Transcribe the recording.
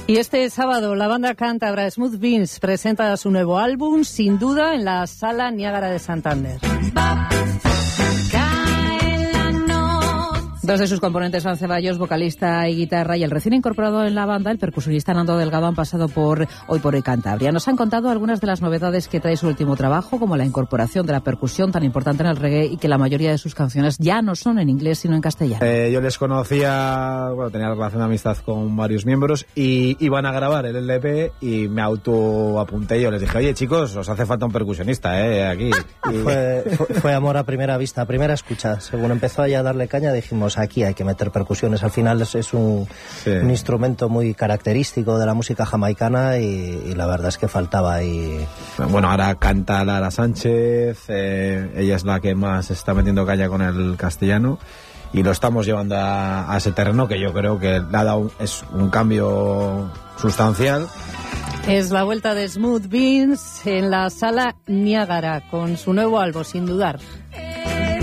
Y este sábado la banda cántabra Smooth Beans presenta su nuevo álbum, sin duda, en la Sala Niágara de Santander. Dos de sus componentes, Juan Ceballos, vocalista y guitarra, y el recién incorporado en la banda, el percusionista Nando Delgado, han pasado por Hoy Cantabria. Nos han contado algunas de las novedades que trae su último trabajo, como la incorporación de la percusión tan importante en el reggae y que la mayoría de sus canciones ya no son en inglés sino en castellano. Yo les conocía, tenía relación de amistad con varios miembros y iban a grabar el LP y me autoapunté. Yo les dije, oye chicos, os hace falta un percusionista, aquí. Y... Fue amor a primera vista, a primera escucha. Según empezó ya a darle caña, dijimos, aquí hay que meter percusiones. Al final es un instrumento muy característico de la música jamaicana y la verdad es que faltaba ahí. Bueno, ahora canta Lara Sánchez, ella es la que más está metiendo caña con el castellano y lo estamos llevando a ese terreno que yo creo que le ha dado es un cambio sustancial. Es la vuelta de Smooth Beans en la Sala Niágara con su nuevo álbum, Sin Dudar.